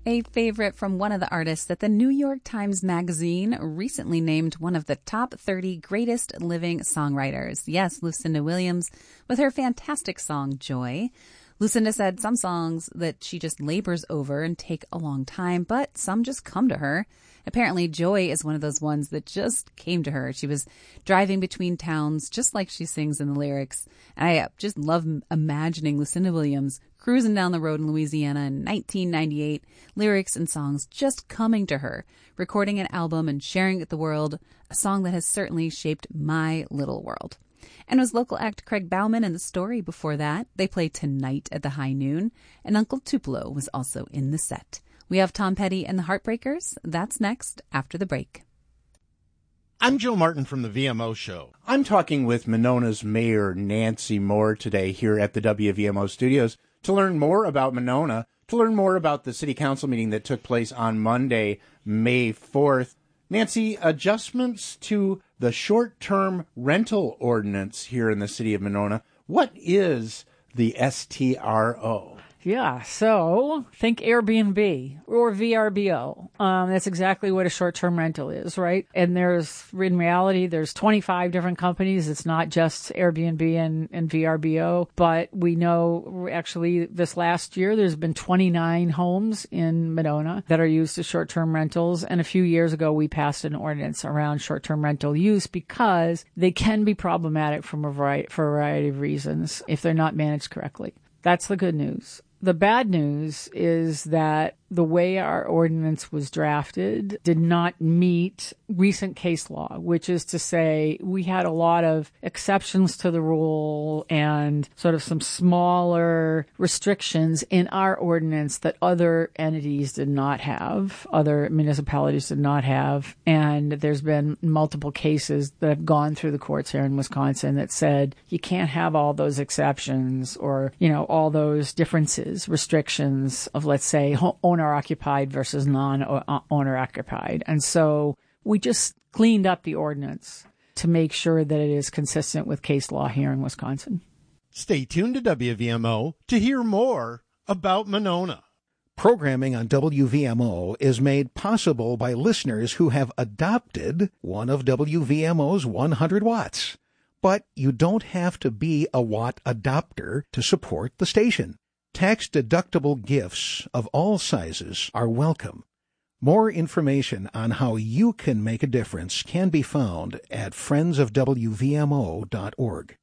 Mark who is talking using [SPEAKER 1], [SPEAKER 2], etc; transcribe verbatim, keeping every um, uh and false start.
[SPEAKER 1] A favorite from one of the artists that the New York Times Magazine recently named one of the top thirty greatest living songwriters. Yes, Lucinda Williams with her fantastic song, Joy. Lucinda said some songs that she just labors over and take a long time, but some just come to her. Apparently, Joy is one of those ones that just came to her. She was driving between towns, just like she sings in the lyrics. I just love imagining Lucinda Williams cruising down the road in Louisiana in nineteen ninety-eight, lyrics and songs just coming to her, recording an album and sharing it with the world, a song that has certainly shaped my little world. And was local act Craig Bauman in the story before that. They play Tonight at the High Noon, and Uncle Tupelo was also in the set. We have Tom Petty and the Heartbreakers. That's next after the break.
[SPEAKER 2] I'm Joe Martin from the V M O Show.
[SPEAKER 3] I'm talking with Monona's Mayor Nancy Moore today here at the W V M O studios to learn more about Monona, to learn more about the City Council meeting that took place on Monday, May fourth. Nancy, adjustments to the short-term rental ordinance here in the city of Monona. What is the S T R O?
[SPEAKER 4] Yeah, so think Airbnb or V R B O. Um, that's exactly what a short-term rental is, right? And there's, in reality, there's twenty-five different companies. It's not just Airbnb and, and V R B O, but we know actually this last year there's been twenty-nine homes in Monona that are used as short-term rentals. And a few years ago, we passed an ordinance around short-term rental use because they can be problematic from a variety, for a variety of reasons if they're not managed correctly. That's the good news. The bad news is that the way our ordinance was drafted did not meet recent case law, which is to say we had a lot of exceptions to the rule and sort of some smaller restrictions in our ordinance that other entities did not have, other municipalities did not have. And there's been multiple cases that have gone through the courts here in Wisconsin that said you can't have all those exceptions or, you know, all those differences, restrictions of, let's say, owner owner-occupied versus non-owner-occupied. And so we just cleaned up the ordinance to make sure that it is consistent with case law here in Wisconsin.
[SPEAKER 2] Stay tuned to W V M O to hear more about Monona.
[SPEAKER 5] Programming on W V M O is made possible by listeners who have adopted one of W V M O's one hundred watts. But you don't have to be a watt adopter to support the station. Tax-deductible gifts of all sizes are welcome. More information on how you can make a difference can be found at friends of W V M O dot org.